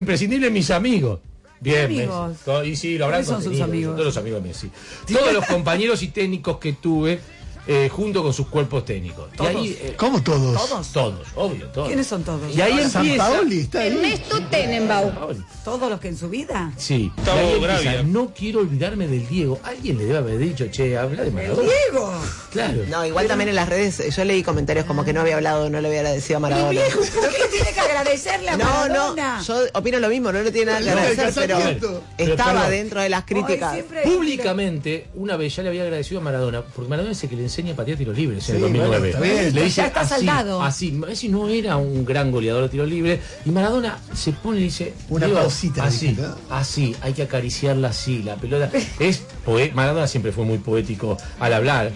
Imprescindible mis amigos. Bien, amigos. Messi. Y sí, lo habrán ¿Cuáles son sus amigos? todos los amigos de Messi. Todos los compañeros y técnicos que tuve junto con sus cuerpos técnicos. ¿Todos? Y ahí, ¿Cómo todos? ¿Todos? todos, obvio, todos. ¿Quiénes son todos? Y ahí empieza. Sampaoli está ahí. Ernesto Tenenbaum. ¿Todos los que en su vida? Sí. Gustavo Y ahí empieza, Gravia. no quiero olvidarme del Diego. Alguien le debe haber dicho, che, habla de Maradona. ¡Diego! Claro. No, igual también en las redes yo leí comentarios como que no había hablado, no le había agradecido a Maradona. ¿Por qué tiene que agradecerle a Maradona? No, yo opino lo mismo, no le tiene nada que No, el agradecer, pero casamiento. estaba perdón. dentro de las críticas. Siempre- Públicamente, una vez ya le había agradecido a Maradona, porque Maradona dice que le enseña a patear tiros libres en el Sí, 2009. bueno, está bien. Le dice Ya está así, saldado. así. Messi no era un gran goleador de tiros libres, y Maradona se pone y dice, Una Diego, pausita, así, dijiste, ¿no? así, hay que acariciarla así, la pelota. Maradona siempre fue muy poético al hablar,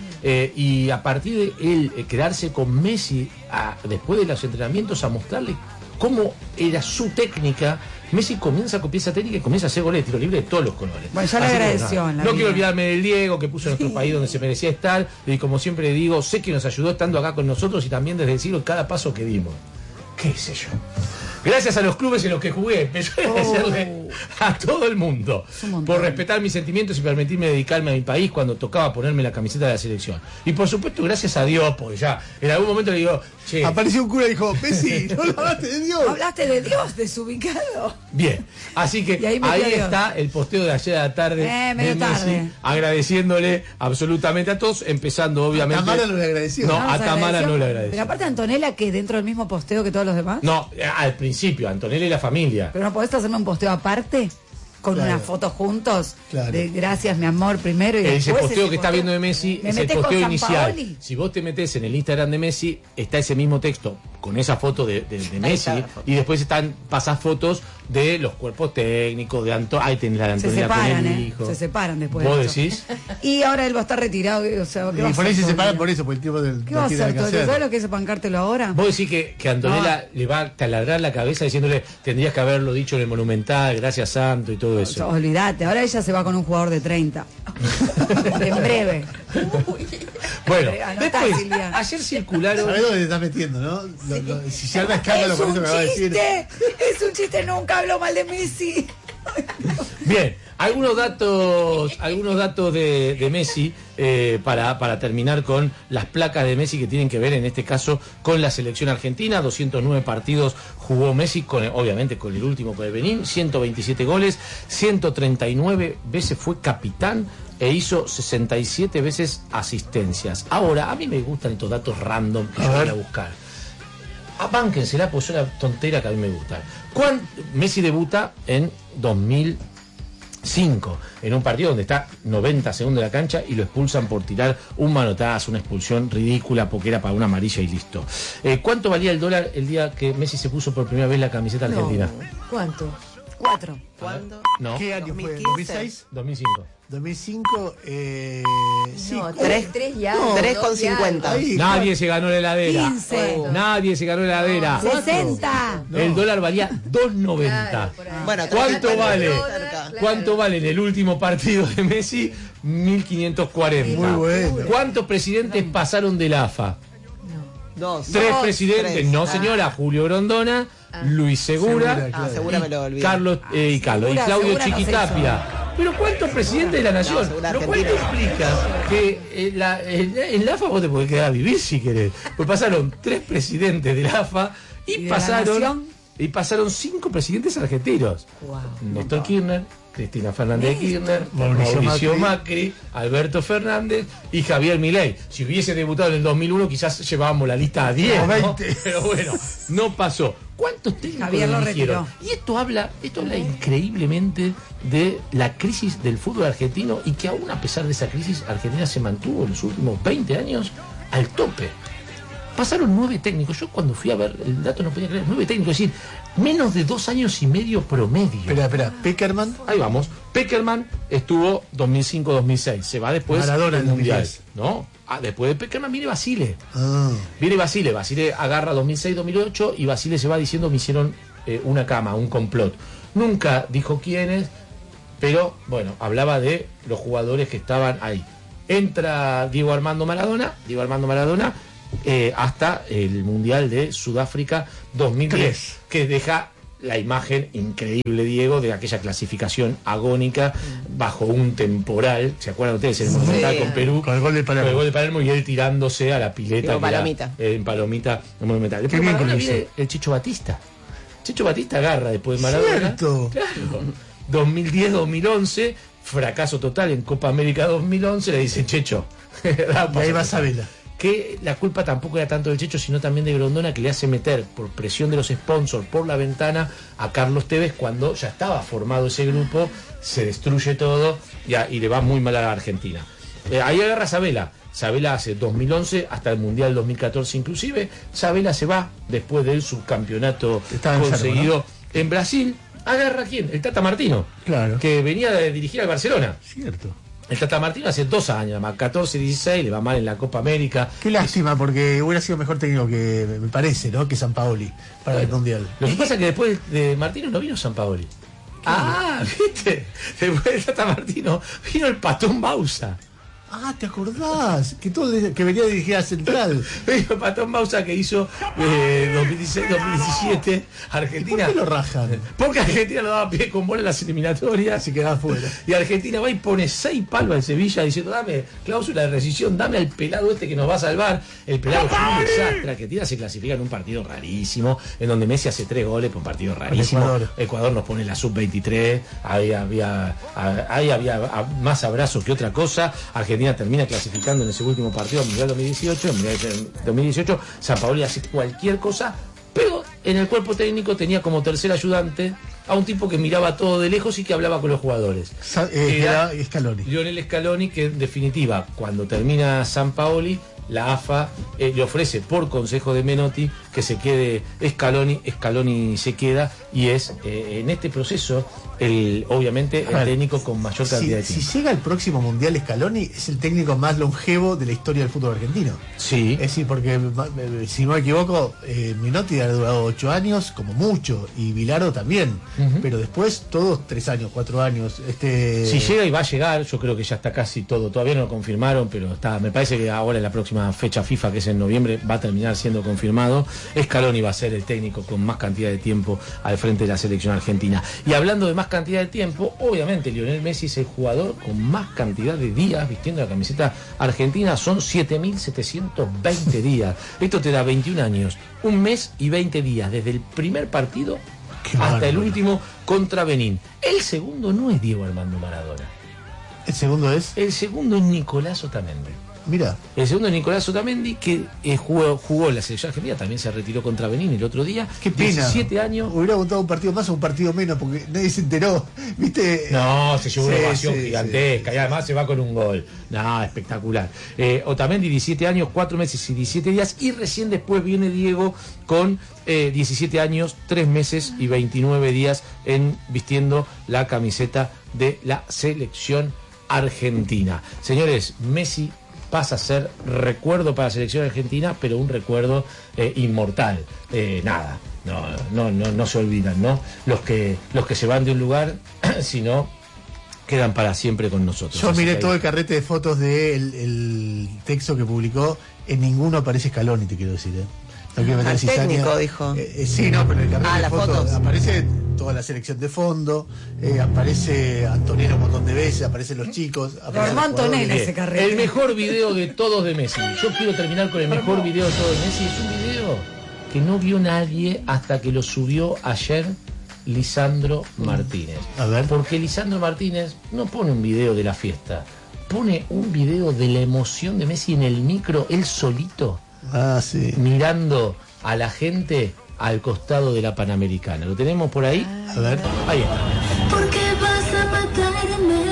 y a partir de él quedarse con Messi después de los entrenamientos a mostrarle cómo era su técnica, Messi comienza a copiar esa técnica y comienza a hacer goles de tiro libre de todos los colores. Bueno, ya le Así que, agradeció nada, en la no vida. quiero olvidarme del Diego, que puso en nuestro país donde se merecía estar, y como siempre digo, sé que nos ayudó estando acá con nosotros y también desde el siglo cada paso que dimos. ¿Qué sé yo? Gracias a los clubes en los que jugué, pero yo agradecerle a todo el mundo un montón. por respetar mis sentimientos y permitirme dedicarme a mi país cuando tocaba ponerme la camiseta de la selección. Y por supuesto, gracias a Dios, porque ya en algún momento le digo, che, Apareció un cura y dijo, Messi, no lo hablaste de Dios. ¿Hablaste de Dios, desubicado? bien. Así que Y ahí ahí, metió Dios. está el posteo de ayer a la tarde medio de Messi, tarde. agradeciéndole absolutamente a todos, empezando obviamente. Tamara no le agradeció. No, ¿No? a ¿Se Tamara agradeció? no le agradeció. Pero aparte Antonella, que dentro del mismo posteo que todos los demás. No, al principio, Antonella y la familia. Pero no podés hacerme un posteo aparte, con Claro. una foto juntos, Claro. de gracias mi amor primero y Ese después posteo ese que está viendo de Messi ¿Me es el metés con posteo Sampaoli? inicial. Si vos te metés en el Instagram de Messi, está ese mismo texto con esa foto de Messi, está la foto. y después pasás fotos de los cuerpos técnicos, de ahí tenés la de Se Antonella con separan, el hijo. se separan después. ¿Vos de eso. decís? Y ahora él va a estar retirado, o sea, ¿qué va a Y por ahí hacer se separan todo por el eso, por el tiempo del. día? ¿Qué va a hacer todo el día? ¿Sabes lo que es bancártelo ahora? ¿Vos decís que Antonella le va a taladrar la cabeza diciéndole tendrías que haberlo dicho en el Monumental, gracias Santo y todo eso? Olvídate, ahora ella se va con un jugador de 30. En breve. Bueno, Anotá, después, Silvia. ayer circularon... ¿Sabés dónde te estás metiendo, no? Si se arma escándalo Es por eso un que va a decir. chiste, es un chiste, nunca hablo mal de Messi. Bien, algunos datos de Messi para terminar con las placas de Messi que tienen que ver en este caso con la selección argentina. 209 partidos jugó Messi, obviamente con el último con el Benín, 127 goles, 139 veces fue capitán e hizo 67 veces asistencias. Ahora, a mí me gustan estos datos random que yo voy a buscar. Bánquensela, pues es una tontera que a mí me gusta. Messi debuta en 2005 en un partido donde está 90 segundos de la cancha y lo expulsan por tirar un manotazo, una expulsión ridícula porque era para una amarilla y listo. ¿Cuánto valía el dólar el día que Messi se puso por primera vez la camiseta argentina? ¿Cuánto? 4. ¿Cuándo? No, ¿Qué año fue? 2015. ¿2006? 2005. 2005, sí. No, tres ya. No, dos 3,50. ya. Ahí, Nadie se ganó la heladera. 15. Nadie se ganó la heladera. 60. El dólar valía 2.90. Claro, por ahí. Bueno, ¿Cuánto cerca, vale? cerca. Claro. ¿Cuánto vale en el último partido de Messi? 1.540. Muy bueno. ¿Cuántos presidentes pasaron de la AFA? Dos. Tres Dos, presidentes. tres. No, señora. Julio Grondona, Luis Segura, Segura, Ah, segura me lo olvidé. Carlos y Claudio Segura no se Chiquitapia. Pero ¿cuántos presidentes de la nación? Segura Lo cual te Argentina. explica que en la AFA vos te podés quedar a vivir si querés. Pues pasaron 3 presidentes de la AFA ¿Y de y la pasaron nación? 5 presidentes argentinos. Néstor Kirchner, Cristina Fernández de Kirchner, Mauricio Mauricio Macri, Alberto Fernández y Javier Milei. Si hubiese debutado en el 2001 quizás llevábamos la lista a 10, O ¿no? 20. Pero bueno, no pasó. ¿Cuántos técnicos Javier lo dirigieron? retiró. Y esto habla increíblemente de la crisis del fútbol argentino y que aún a pesar de esa crisis, Argentina se mantuvo en los últimos 20 años al tope. Pasaron 9 técnicos. Yo cuando fui a ver el dato no podía creer. 9 técnicos, es decir, menos de 2 años y medio promedio. Espera, Peckerman. Ahí vamos. Peckerman estuvo 2005-2006. Se va después Maradona del en Mundial. 2010. ¿No? Después de Peckerman viene Basile. Ah, Viene Basile. Basile agarra 2006-2008 y Basile se va diciendo me hicieron una cama, un complot. Nunca dijo quiénes, pero bueno, hablaba de los jugadores que estaban ahí. Entra Diego Armando Maradona hasta el Mundial de Sudáfrica 2010, que deja la imagen increíble, Diego, de aquella clasificación agónica bajo un temporal, ¿se acuerdan ustedes? En el Monumental con Perú, Con el gol de Palermo. con el gol de Palermo y él tirándose a la pileta Digo, que era, Palomita. en Palomita, en Monumental. Después Qué bien Maradona que lo viene hizo. el Chicho Batista. Chicho Batista agarra después de Maradona. Cierto. Claro. 2010-2011, fracaso total en Copa América 2011, le dicen Checho. Y ahí va Sabela. Que la culpa tampoco era tanto del Checho, sino también de Grondona, que le hace meter por presión de los sponsors por la ventana a Carlos Tevez cuando ya estaba formado ese grupo, se destruye todo y le va muy mal a la Argentina. Ahí agarra Sabela. Sabela hace 2011 hasta el Mundial 2014 inclusive. Sabela se va después del subcampeonato Estaba enfermo, conseguido en Brasil. ¿Agarra a quién? El Tata Martino. Claro. Que venía de dirigir al Barcelona. Cierto. El Tata Martino hace 2 años, más 14-16, le va mal en la Copa América. Qué lástima, porque hubiera sido mejor técnico que, me parece, ¿no? Que Sampaoli para el Mundial. Lo que pasa es que después de Martino no vino Sampaoli. Ah, ¿viste? Después del Tata Martino vino el Patón Bausa. Ah, ¿te acordás? Que que venía a dirigir a Central. Vino el Patón Bausa que hizo 2016-2017 Argentina. ¿Por qué lo rajan? Porque Argentina no daba pie con bola en las eliminatorias. Se quedaba fuera. Y Argentina va y pone 6 palos al Sevilla diciendo, dame cláusula de rescisión, dame al pelado este que nos va a salvar. El pelado fue un desastre. Argentina se clasifica en un partido rarísimo, en donde Messi hace 3 goles por un partido rarísimo. Ecuador nos pone la sub-23, ahí había más abrazos que otra cosa. Argentina termina clasificando en ese último partido al Mundial 2018. En Mundial 2018, Sampaoli hace cualquier cosa, pero en el cuerpo técnico tenía como tercer ayudante a un tipo que miraba todo de lejos y que hablaba con los jugadores. Era Scaloni. Lionel Scaloni, que en definitiva, cuando termina Sampaoli, la AFA le ofrece por consejo de Menotti que se quede Scaloni se queda y es en este proceso obviamente el técnico con mayor cantidad de tiempo. Si llega el próximo Mundial Scaloni, es el técnico más longevo de la historia del fútbol argentino. Sí. Es decir, porque si no me equivoco, Menotti ha durado 8 años, como mucho, y Bilardo también. Pero después, todos 3 años, 4 años. Si llega y va a llegar, yo creo que ya está casi todo. Todavía no lo confirmaron, pero está. Me parece que ahora en la próxima fecha FIFA, que es en noviembre, va a terminar siendo confirmado. Scaloni va a ser el técnico con más cantidad de tiempo al frente de la selección argentina. Y hablando de más cantidad de tiempo, obviamente Lionel Messi es el jugador con más cantidad de días vistiendo la camiseta argentina. Son 7.720 días. Esto te da 21 años, 1 mes y 20 días, desde el primer partido hasta el último contra Benín. El segundo no es Diego Armando Maradona. ¿El segundo es? El segundo es Nicolás Otamendi. Mira. El segundo es Nicolás Otamendi, que jugó en la selección argentina, también se retiró contra Benín el otro día. Qué pena. 17 años. Hubiera votado un partido más o un partido menos, porque nadie se enteró. ¿Viste? No, se llevó una ovación Sí, gigantesca sí. y además se va con un gol. No, espectacular. Otamendi, 17 años, 4 meses y 17 días. Y recién después viene Diego con 17 años, 3 meses y 29 días vistiendo la camiseta de la selección argentina. Señores, Messi pasa a ser recuerdo para la selección argentina, pero un recuerdo inmortal. Nada, no se olvidan, ¿no? Los que se van de un lugar, sino quedan para siempre con nosotros. Yo Así miré que todo el carrete de fotos del texto que publicó. En ninguno aparece Scaloni, te quiero decir, ¿eh? No quiero meter Al cizaña. técnico, dijo. Sí, no, pero en el carrete de las fotos. aparece toda la selección de fondo, aparece Antonella un montón de veces, aparecen los chicos. Lo aparecen armó los jugadores. Antonella ese carrete. el mejor video de todos de Messi. Yo quiero terminar con el mejor video de todos de Messi. Es un video que no vio nadie hasta que lo subió ayer Lisandro Martínez. A ver. Porque Lisandro Martínez no pone un video de la fiesta, pone un video de la emoción de Messi en el micro, él solito, Ah, sí. mirando a la gente al costado de la Panamericana. ¿Lo tenemos por ahí? A ver. Ahí está. ¿Por qué vas a matarme?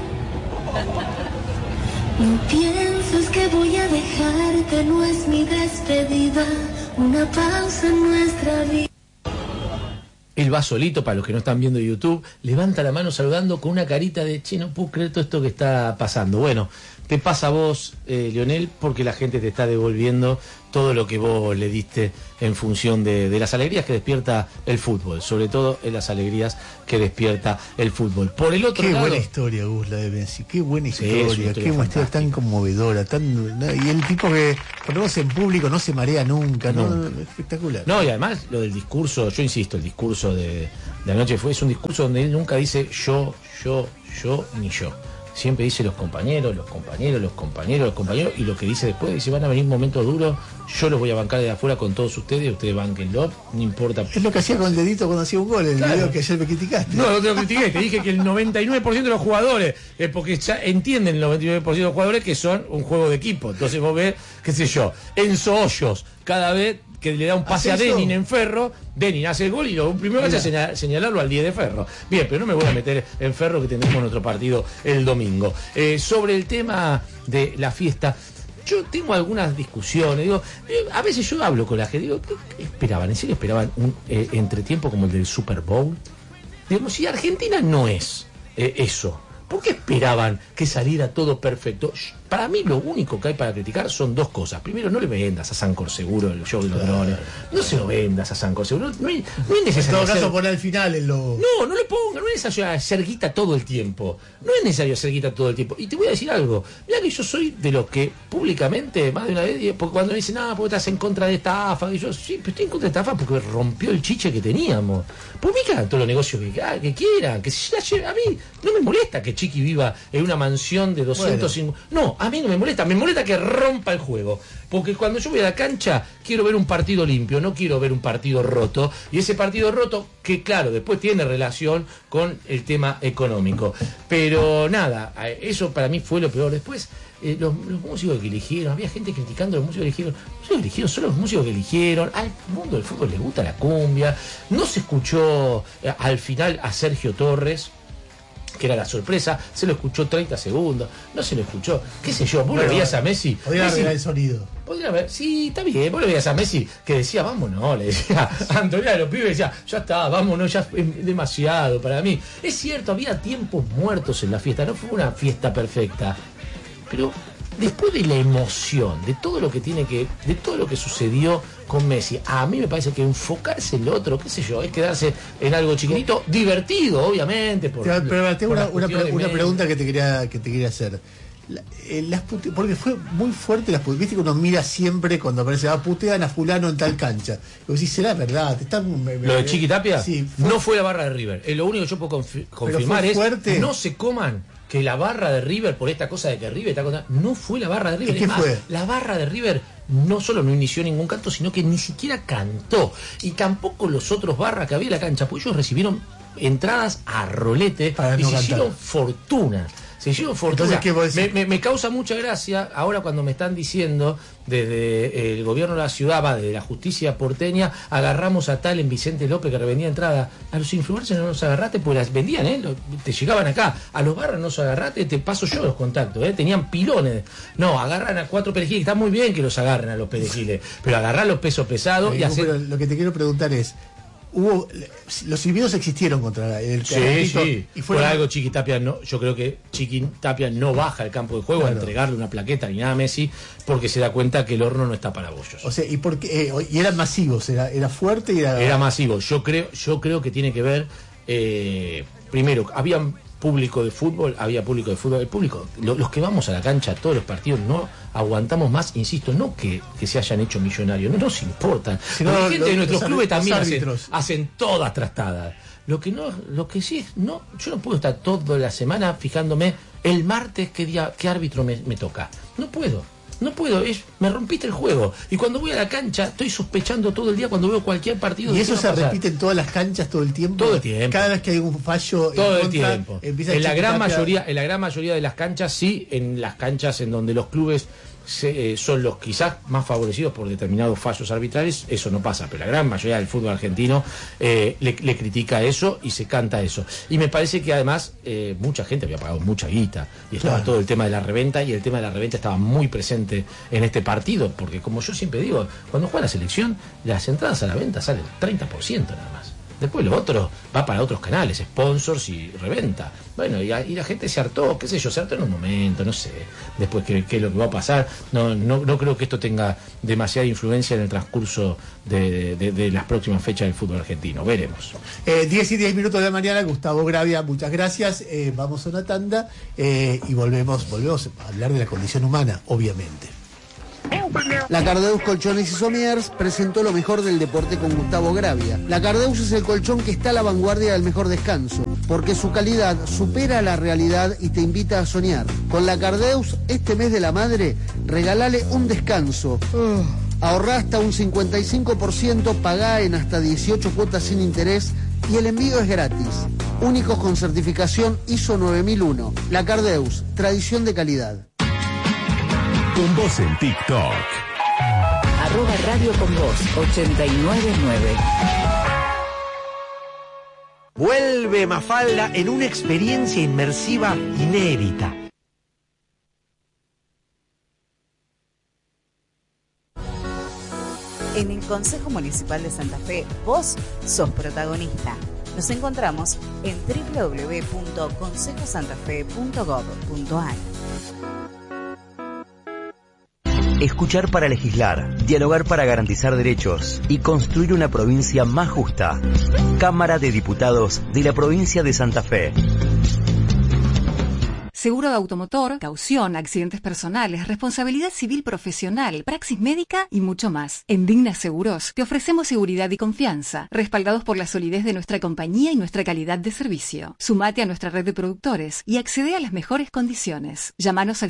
No pienses que voy a dejarte, no es mi despedida, una pausa en nuestra vida. Él va solito, para los que no están viendo YouTube, levanta la mano saludando con una carita de, che, no puedo creer todo esto que está pasando. Bueno, te pasa a vos, Lionel, porque la gente te está devolviendo todo lo que vos le diste en función de las alegrías que despierta el fútbol, sobre todo en las alegrías que despierta el fútbol. Por el otro qué lado, buena historia, Gus, la de Messi, qué buena Sí, es una historia, historia qué buena historia fantástica. tan conmovedora, y el tipo que ponemos en público no se marea nunca, ¿no? Espectacular. No, y además lo del discurso, yo insisto, el discurso de anoche es un discurso donde él nunca dice yo, ni yo. Siempre dice los compañeros, y lo que dice después, dice van a venir momentos duros, yo los voy a bancar de afuera con todos ustedes bánquenlo, no importa. Es lo que hacía con el dedito cuando hacía un gol, el Claro. video que ayer me criticaste. No te lo critiqué, te dije que el 99% de los jugadores, porque ya entienden el 99% de los jugadores que son un juego de equipo. Entonces vos ves, qué sé yo, Enzo Hoyos, cada vez que le da un pase a ¿Hace eso? Denin en Ferro, Denin hace el gol y lo primero que hace es señalarlo al 10 de Ferro. Bien, pero no me voy a meter en Ferro, que tendremos nuestro partido el domingo. Sobre el tema de la fiesta, yo tengo algunas discusiones, digo, a veces yo hablo con la gente, digo, ¿qué esperaban? ¿En serio esperaban un entretiempo como el del Super Bowl? Digamos, si Argentina no es eso, ¿por qué esperaban que saliera todo perfecto? Para mí lo único que hay para criticar son dos cosas. Primero, no le vendas a Sancor Seguro el show de los drones. No se lo vendas a Sancor Seguro. No es En necesario todo caso, hacer- poner al final el logo. no le ponga, no es necesario hacer guita todo el tiempo. No es necesario hacer guita todo el tiempo. Y te voy a decir algo. Mira que yo soy de los que públicamente, más de una vez, porque cuando me dicen, porque estás en contra de esta AFA, y yo, sí, pero estoy en contra de esta AFA porque rompió el chiche que teníamos. Pues me quedan todos los negocios que quieran, que se la lleven. A mí no me molesta que Chiqui viva en una mansión de 250. No, a mí no me molesta. Me molesta que rompa el juego. Porque cuando yo voy a la cancha, quiero ver un partido limpio, no quiero ver un partido roto. Y ese partido roto, que claro, después tiene relación con el tema económico. Pero nada, eso para mí fue lo peor. Después, los músicos que eligieron, había gente criticando a los músicos que eligieron. Los músicos que eligieron son los músicos que eligieron. Al mundo del fútbol le gusta la cumbia. No se escuchó al final a Sergio Torres, que era la sorpresa, se lo escuchó 30 segundos, no se lo escuchó, qué sé yo, vos lo veías a Messi. Podría Messi- arreglar el sonido. Podría haber, sí, está bien, vos lo veías a Messi que decía, vámonos, le decía a Antonio, a los pibes, decía, ya está, vámonos, ya es demasiado para mí. Es cierto, había tiempos muertos en la fiesta, no fue una fiesta perfecta, pero después de la emoción, de todo lo que sucedió con Messi, a mí me parece que enfocarse en lo otro, qué sé yo, es quedarse en algo chiquitito, divertido, obviamente. Pero tengo por una las cuestiones médicas. pregunta que te quería hacer. Porque fue muy fuerte viste que uno mira siempre cuando aparece, putean a fulano en tal cancha. Y vos decís, ¿será verdad? Lo de Chiqui Tapia Sí, no fue la barra de River. Lo único que yo puedo confirmar es fuerte. no se coman que la barra de River, por esta cosa de que River está contando, no fue la barra de River. ¿Y qué Es más, fue? la barra de River no solo no inició ningún canto, sino que ni siquiera cantó. Y tampoco los otros barras que había en la cancha, pues ellos recibieron entradas a rolete Para y no se cantar. hicieron fortunas. Se hicieron fortuna. Entonces, ¿qué vos decís? Me causa mucha gracia ahora cuando me están diciendo desde el gobierno de la ciudad, de la justicia porteña, agarramos a tal en Vicente López que revendía entrada. A los influencers no los agarraste, pues las vendían, te llegaban acá. A los barras no los agarraste, te paso yo los contactos, tenían pilones. No, agarran a 4 perejiles. Está muy bien que los agarren a los perejiles, pero agarrar los pesos pesados y hacer... Pero lo que te quiero preguntar es, los silbidos existieron contra el Sí, Carrasquito, sí. y Por fueron algo Chiqui Tapia no, yo creo que Chiqui Tapia no baja al campo de juego Claro. a entregarle una plaqueta ni nada a Messi porque se da cuenta que el horno no está para bollos. o sea, y eran masivos, era fuerte y Era masivo. Yo creo que tiene que ver, primero, había público de fútbol. El público, los que vamos a la cancha, todos los partidos, no aguantamos más, insisto, no que se hayan hecho millonarios, no nos importa. Sino Porque gente de nuestros los clubes también árbitros. hacen todas trastadas. Lo que sí es, no, yo no puedo estar toda la semana fijándome el martes qué árbitro me toca. No puedo, me rompiste el juego. Y cuando voy a la cancha estoy sospechando todo el día cuando veo cualquier partido. y de eso qué se va a pasar. repite en todas las canchas todo el tiempo. Todo el tiempo. Cada vez que hay un fallo Todo en el contra, tiempo. empieza En la gran Chiquitapia- mayoría de las canchas, sí, en las canchas en donde los clubes son los quizás más favorecidos por determinados fallos arbitrales, eso no pasa, pero la gran mayoría del fútbol argentino le critica eso y se canta eso. Y me parece que además mucha gente había pagado mucha guita y estaba Claro. todo el tema de la reventa, y el tema de la reventa estaba muy presente en este partido, porque como yo siempre digo, cuando juega la selección, las entradas a la venta salen 30% nada más. Después lo otro va para otros canales, sponsors y reventa. Bueno, y la gente se hartó, qué sé yo, se hartó en un momento, no sé. Después qué es lo que va a pasar. No creo que esto tenga demasiada influencia en el transcurso de las próximas fechas del fútbol argentino. Veremos. 10:10 de la mañana, Gustavo Gravia, muchas gracias. Vamos a una tanda y volvemos a hablar de la condición humana, obviamente. La Cardeus Colchones y Somiers presentó lo mejor del deporte con Gustavo Gravia. La Cardeus es el colchón que está a la vanguardia del mejor descanso, porque su calidad supera la realidad y te invita a soñar. Con la Cardeus, este mes de la madre, regalale un descanso. Ahorrá hasta un 55%, pagá en hasta 18 cuotas sin interés y el envío es gratis. Únicos con certificación ISO 9001. La Cardeus, tradición de calidad. Con vos en TikTok. @Radio con vos 899. Vuelve Mafalda en una experiencia inmersiva inédita. En el Consejo Municipal de Santa Fe, vos sos protagonista. Nos encontramos en www.consejosantafe.gov.ar. Escuchar para legislar, dialogar para garantizar derechos y construir una provincia más justa. Cámara de Diputados de la provincia de Santa Fe. Seguro de automotor, caución, accidentes personales, responsabilidad civil profesional, praxis médica y mucho más. En Digna Seguros te ofrecemos seguridad y confianza, respaldados por la solidez de nuestra compañía y nuestra calidad de servicio. Sumate a nuestra red de productores y accede a las mejores condiciones. Llámanos al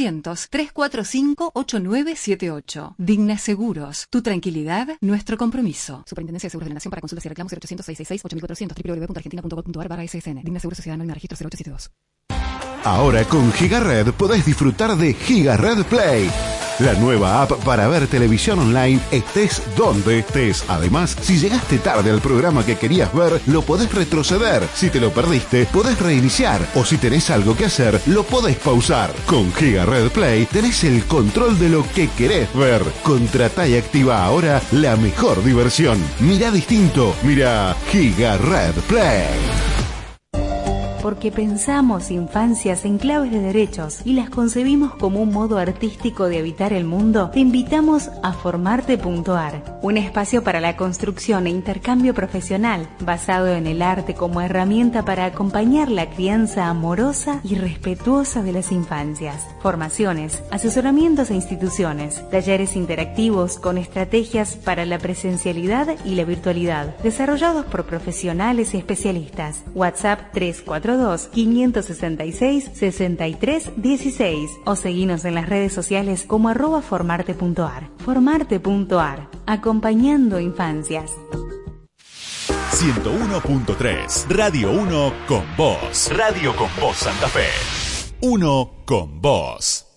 0800-345-8978. Digna Seguros, tu tranquilidad, nuestro compromiso. Superintendencia de Seguros de la Nación. Para consultas y reclamos 0800-666-8400 www.argentina.gov.ar/SSN. Digna Seguros Sociedad Anónima Registro 0872. Ahora con GigaRed podés disfrutar de GigaRed Play, la nueva app para ver televisión online estés donde estés. Además, si llegaste tarde al programa que querías ver, lo podés retroceder. Si te lo perdiste, podés reiniciar. O si tenés algo que hacer, lo podés pausar. Con GigaRed Play tenés el control de lo que querés ver. Contratá y activa ahora la mejor diversión. Mirá distinto, mirá GigaRed Play. Porque pensamos infancias en claves de derechos y las concebimos como un modo artístico de habitar el mundo, te invitamos a Formarte.ar, un espacio para la construcción e intercambio profesional basado en el arte como herramienta para acompañar la crianza amorosa y respetuosa de las infancias. Formaciones, asesoramientos e instituciones, talleres interactivos con estrategias para la presencialidad y la virtualidad, desarrollados por profesionales y especialistas. WhatsApp 342-566-6316 o seguinos en las redes sociales como @formarte.ar. Formarte.ar, acompañando infancias. 101.3, Radio 1 con vos. Radio con vos Santa Fe. 1 con vos.